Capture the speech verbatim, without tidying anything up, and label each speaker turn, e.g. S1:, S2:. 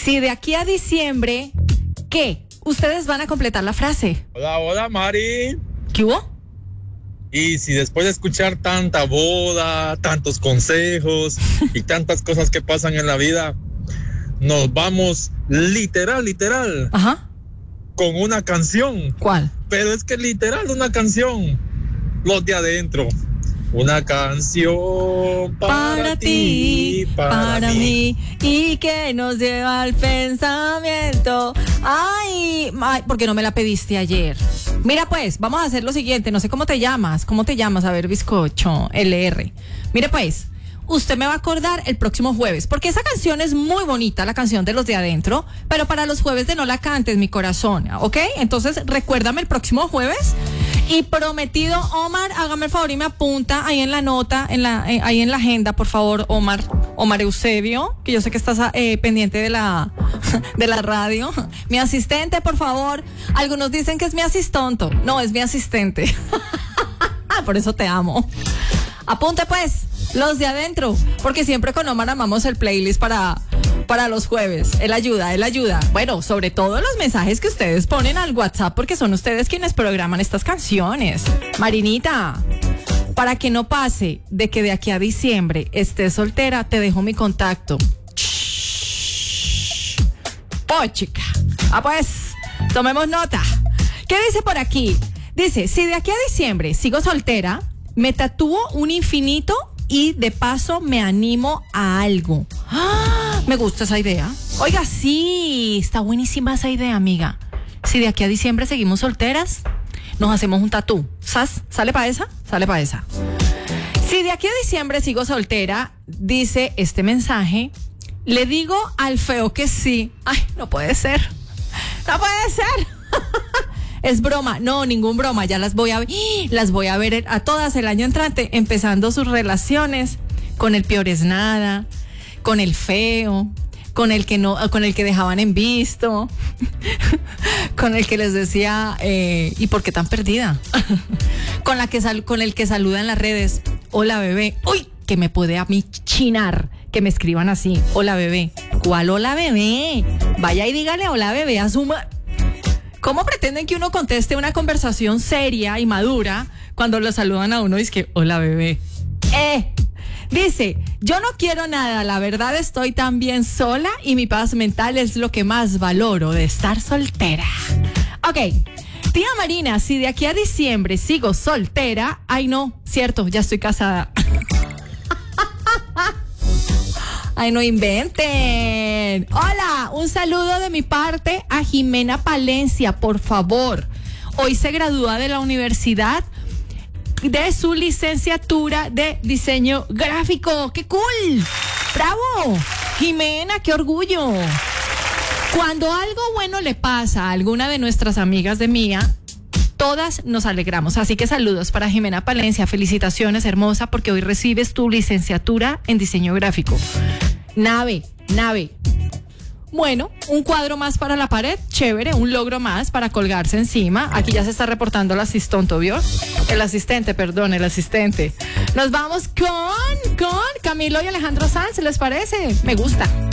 S1: si de aquí a diciembre, ¿qué? Ustedes van a completar la frase.
S2: Hola, hola, Mari.
S1: ¿Qué hubo?
S2: Y si después de escuchar tanta boda, tantos consejos y tantas cosas que pasan en la vida, nos vamos literal, literal,
S1: Ajá.
S2: con una canción.
S1: ¿Cuál?
S2: Pero es que literal una canción. Los de adentro. Una canción para,
S1: para ti, para, para mí. mí, y que nos lleva al pensamiento. Ay, ay, ¿por qué no me la pediste ayer? Mira pues, vamos a hacer lo siguiente, no sé cómo te llamas, ¿cómo te llamas? A ver, bizcocho, L R. Mire pues, usted me va a acordar el próximo jueves, porque esa canción es muy bonita, la canción de los de adentro, pero para los jueves de no la cantes, mi corazón, ¿ok? Entonces, recuérdame el próximo jueves. Y prometido, Omar, hágame el favor y me apunta ahí en la nota, en la, eh, ahí en la agenda, por favor, Omar, Omar Eusebio, que yo sé que estás eh, pendiente de la, de la radio. Mi asistente, por favor. Algunos dicen que es mi asistonto. No, es mi asistente. Por eso te amo. Apunte pues, los de adentro, porque siempre con Omar amamos el playlist para... para los jueves. Él ayuda, él ayuda. Bueno, sobre todo los mensajes que ustedes ponen al WhatsApp, porque son ustedes quienes programan estas canciones. Marinita, para que no pase de que de aquí a diciembre estés soltera, te dejo mi contacto. Oh, chica. Ah, pues, tomemos nota. ¿Qué dice por aquí? Dice, si de aquí a diciembre sigo soltera, me tatúo un infinito y de paso me animo a algo. ¡Ah! Me gusta esa idea. Oiga, sí, está buenísima esa idea, amiga. Si de aquí a diciembre seguimos solteras, nos hacemos un tatú. ¿Sas? ¿Sale para esa? Sale para esa. Si de aquí a diciembre sigo soltera, dice este mensaje, le digo al feo que sí. Ay, no puede ser. No puede ser. Es broma, no, ningún broma, ya las voy a ver, las voy a ver a todas el año entrante, empezando sus relaciones con el peor es nada, con el feo, con el que no, con el que dejaban en visto, con el que les decía, eh, ¿y por qué tan perdida? con la que sal, con el que saluda en las redes, hola bebé, uy, que me puede a mí chinar, que me escriban así, hola bebé, ¿cuál hola bebé? Vaya y dígale hola bebé a su ma- ¿Cómo pretenden que uno conteste una conversación seria y madura cuando lo saludan a uno y es que, hola bebé? Eh, dice, yo no quiero nada, la verdad estoy tan bien sola y mi paz mental es lo que más valoro de estar soltera. Ok, tía Marina, si de aquí a diciembre sigo soltera, ay no, cierto, ya estoy casada. Ay, no inventen. Hola, un saludo de mi parte a Jimena Palencia, por favor. Hoy se gradúa de la universidad de su licenciatura de diseño gráfico. ¡Qué cool! ¡Bravo! Jimena, qué orgullo. Cuando algo bueno le pasa a alguna de nuestras amigas de Mía, todas nos alegramos. Así que saludos para Jimena Palencia. Felicitaciones, hermosa, porque hoy recibes tu licenciatura en diseño gráfico. Nave, nave. Bueno, un cuadro más para la pared, chévere, un logro más para colgarse encima. Aquí ya se está reportando el asistente, ¿vio? El asistente, perdón, el asistente. Nos vamos con, con Camilo y Alejandro Sanz, ¿les parece? Me gusta.